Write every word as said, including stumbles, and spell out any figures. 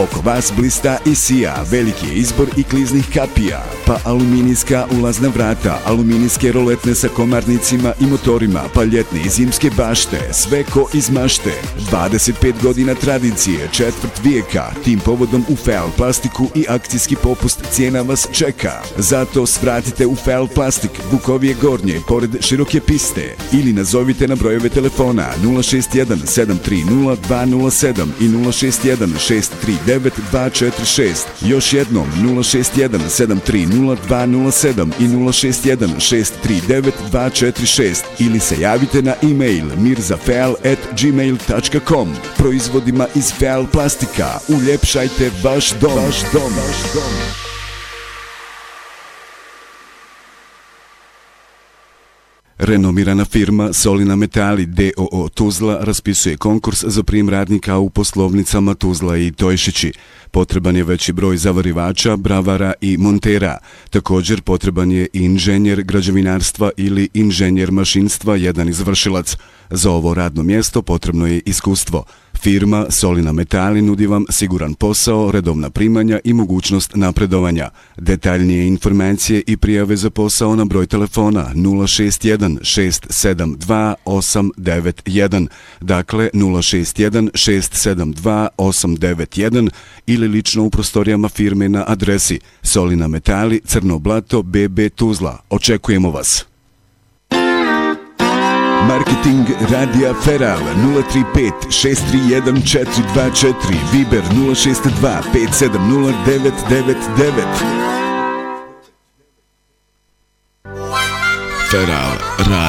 Oko vas blista i sija, veliki je izbor i kliznih kapija, pa aluminijska ulazna vrata, aluminijske roletne sa komarnicima i motorima, pa ljetne i zimske bašte, sve ko iz mašte. dvadeset pet godina tradicije, četvrt vijeka, tim povodom u Feal Plastiku i akcijski popust cijena vas čeka. Zato svratite u Feal Plastik, Bukovije Gornje, pored široke piste, ili nazovite na brojeve telefona nula šest jedan sedam tri nula dva nula sedam i nula šest jedan šest tri devet dva četiri šest. Još jednom nula šest jedan sedam tri nula dva nula sedam i nula šest jedan šest tri devet dva četiri šest ili se javite na e-mail mirzafeal at gmail dot com. Proizvodima iz Feal Plastika uljepšajte vaš dom. Vaš dom. Vaš dom. Renomirana firma Solina Metali d o o Tuzla raspisuje konkurs za prijem radnika u poslovnicama Tuzla i Tojšići. Potreban je veći broj zavarivača, bravara i montera. Također potreban je i inženjer građevinarstva ili inženjer mašinstva, jedan izvršilac. Za ovo radno mjesto potrebno je iskustvo. Firma Solina Metali nudi vam siguran posao, redovna primanja i mogućnost napredovanja. Detaljnije informacije i prijave za posao na broj telefona nula šest jedan šest sedam dva osam devet jedan, dakle nula šest jedan šest sedam dva osam devet jedan ili lično u prostorijama firme na adresi Solina Metali, Crno Blato, B B Tuzla. Očekujemo vas. Marketing Radija Feral nula tri pet šest tri jedan četiri dva četiri, Viber nula šest dva pet sedam nula devet devet devet. Feral